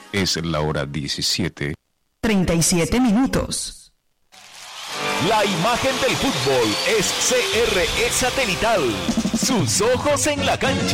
Es la hora 17:37. La imagen del fútbol es CRE Satelital. Sus ojos en la cancha.